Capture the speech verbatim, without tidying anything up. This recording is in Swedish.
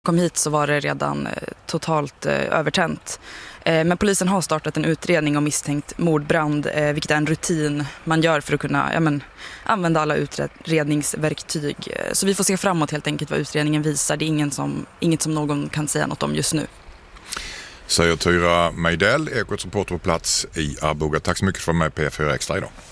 Kom hit så var det redan eh, totalt eh, övertänt. Eh, men polisen har startat en utredning om misstänkt mordbrand, eh, vilket är en rutin man gör för att kunna ja, men, använda alla utredningsverktyg. Eh, så vi får se framåt helt enkelt vad utredningen visar. Det är ingen som, inget som någon kan säga något om just nu. Säger Tyra Mejdell, Ekots reporter på plats i Arboga. Tack så mycket för att du var med på P fyra Extra idag.